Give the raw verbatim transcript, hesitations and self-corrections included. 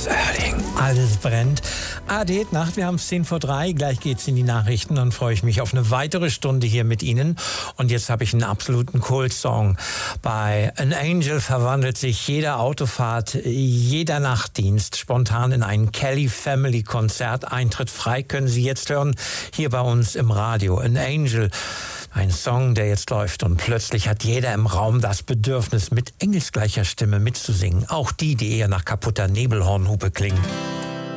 Otis Erding. Alles brennt. A D, Nacht, wir haben es zehn vor drei. Gleich geht's in die Nachrichten. Dann freue ich mich auf eine weitere Stunde hier mit Ihnen. Und jetzt habe ich einen absoluten Kult-Song. Bei An Angel verwandelt sich jede Autofahrt, jeder Nachtdienst spontan in ein Kelly Family Konzert. Eintritt frei können Sie jetzt hören, hier bei uns im Radio. An Angel. Ein Song, der jetzt läuft, und plötzlich hat jeder im Raum das Bedürfnis, mit engelsgleicher Stimme mitzusingen. Auch die, die eher nach kaputter Nebelhornhupe klingen.